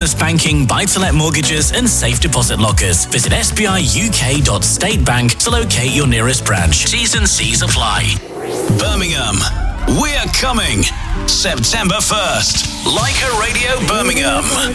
business banking, buy-to-let mortgages and safe deposit lockers. Visit sbiuk.statebank to locate your nearest branch. T's and C's apply. Birmingham, we're coming. September 1st. Leica Radio Birmingham.